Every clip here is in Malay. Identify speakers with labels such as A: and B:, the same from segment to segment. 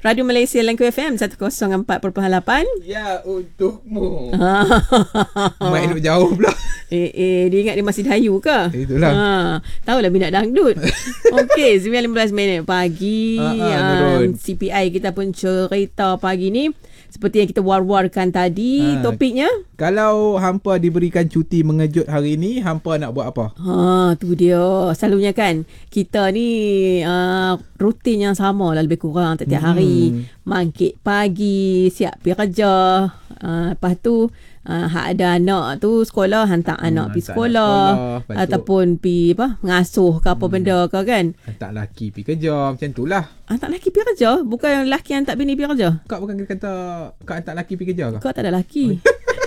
A: Radio Malaysia Langkawi FM 104.8.
B: Ya, untukmu. Mak duduk jauh pula.
A: Dia ingat dia masih Dayu ke?
B: Itulah.
A: Tahulah minat dangdut. Okey, 9.15 minit pagi. CPI kita pun cerita pagi ni seperti yang kita war-warkan tadi. Topiknya,
B: kalau hampa diberikan cuti mengejut hari ni, hampa nak buat apa?
A: Tu dia. Selalunya kan kita ni rutin yang sama lah lebih kurang tiap hari. Mangkit pagi, siap pergi kerja. Lepas tu hak ada anak tu sekolah, hantar anak pergi sekolah ataupun pergi ngasuh ke apa benda ke kan.
B: Hantar lelaki pergi kerja, macam tu lah.
A: Hantar lelaki pergi kerja? Bukan lelaki hantar bini pergi kerja?
B: Kak bukan kata kak hantar lelaki pergi kerja ke?
A: Kak tak ada lelaki.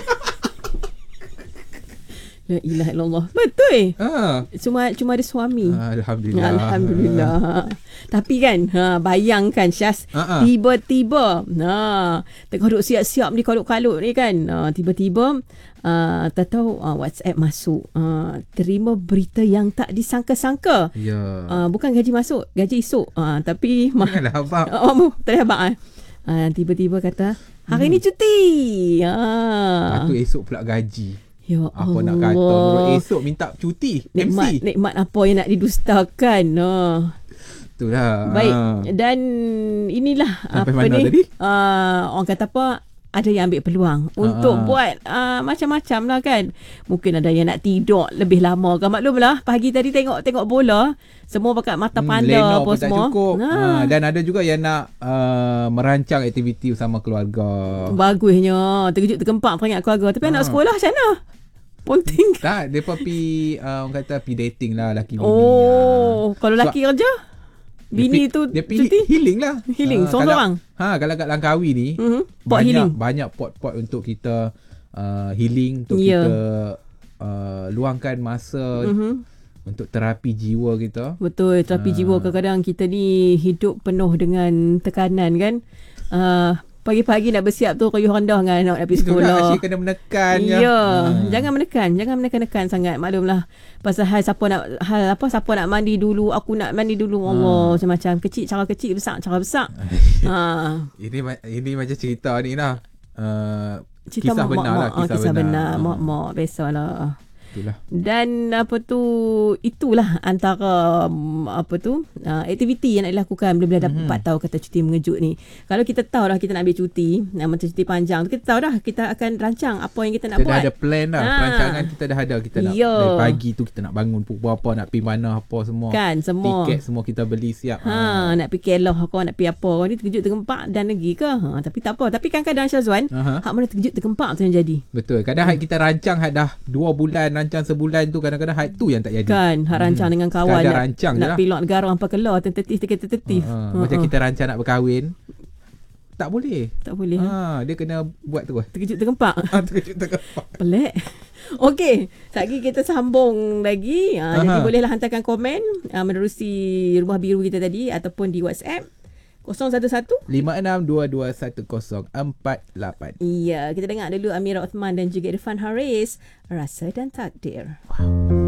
A: La ilaha illallah. Betul. Cuma ada suami. Alhamdulillah. Tapi kan, bayangkan Syaz, tiba-tiba tengah duduk siap-siap ni kalut-kalut ni kan, tiba-tiba tak tahu WhatsApp masuk, terima berita yang tak disangka-sangka. Bukan gaji masuk, gaji esok. Tapi
B: janganlah habaq.
A: Tak ada habaq. Tiba-tiba kata hari ni cuti.
B: Lepas tu esok pula gaji.
A: Ya
B: apa
A: Allah.
B: Nak kata esok minta cuti
A: nikmat apa yang nak didustakan.
B: Itulah.
A: Baik. Dan inilah
B: sampai
A: apa
B: mana
A: ni
B: tadi?
A: Orang kata apa, ada yang ambil peluang untuk buat macam-macam lah kan. Mungkin ada yang nak tidur lebih lama kan. Maklumlah pagi tadi tengok bola, semua pakai mata panda apa semua.
B: Dan ada juga yang nak merancang aktiviti bersama keluarga.
A: Bagusnya. Terkejut terkempak peringat keluarga. Tapi anak sekolah macam mana? Ponting.
B: Tak, mereka pergi orang kata pergi dating lah laki bini.
A: Kalau laki kerja? Bini tu
B: dia pergi healing lah.
A: Healing seorang-seorang.
B: Kalau kat Langkawi ni banyak pot-pot untuk kita healing, untuk kita luangkan masa untuk terapi jiwa kita.
A: Betul, terapi jiwa. Kadang-kadang kita ni hidup penuh dengan tekanan kan. Pagi-pagi nak bersiap tu kayuh rendah dengan anak nak pergi sekolah.
B: Asyik kena menekan.
A: Jangan menekan sangat. Maklumlah pasal siapa nak mandi dulu, aku nak mandi dulu. Allah, macam-macam. Cara kecil, besar cara besar.
B: Ini macam cerita ni lah.
A: Cerita
B: kisah benar lah.
A: Kisah benar. Mak biasalah.
B: Itulah.
A: Dan itulah antara aktiviti yang nak dilakukan bila-bila dapat tahu kata cuti mengejut ni. Kalau kita tahu dah kita nak ambil cuti, macam cuti panjang tu, kita tahu dah kita akan rancang apa yang kita nak buat.
B: Kita dah ada plan dah. Perancangan kita dah ada. Kita nak dari pagi tu kita nak bangun pukul apa, nak pergi mana apa semua.
A: Kan, semua.
B: Tiket semua kita beli siap.
A: Nak pergi Kelah kau, nak pergi apa. Ni terkejut tergempak dan lagi ke. Tapi tak apa. Tapi kadang-kadang Syazwan, hak mana terkejut tergempak tu yang jadi.
B: Betul. Kadang kita rancang dah 2 bulan, rancang sebulan tu, kadang-kadang hak tu yang tak jadi.
A: Kan, rancang dengan kawan nak pergi luar negara hampa keluar tentatif.
B: Macam kita rancang nak berkahwin, tak boleh. Dia kena buat tu.
A: Terkejut tergempak. Pelik. Okey, lagi kita sambung lagi. Jadi bolehlah hantarkan komen menerusi Rumah Biru kita tadi ataupun di WhatsApp 011-5622-1048. Ya, kita dengar dulu Amira Uthman dan juga Irfan Haris, Rasa dan Takdir.